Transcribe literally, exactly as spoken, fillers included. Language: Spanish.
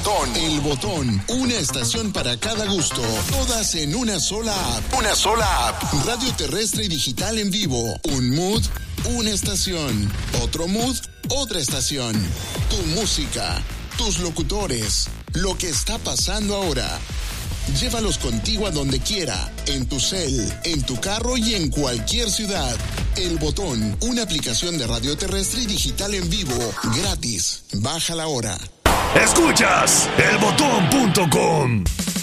Botón. El Botón. Una estación para cada gusto. Todas en una sola app. Una sola app. Radio terrestre y digital en vivo. Un mood, una estación. Otro mood, otra estación. Tu música. Tus locutores. Lo que está pasando ahora. Llévalos contigo a donde quiera, en tu cel, en tu carro y en cualquier ciudad. El Botón, una aplicación de radio terrestre y digital en vivo, gratis. Bájala ahora. Escuchas el botón punto com.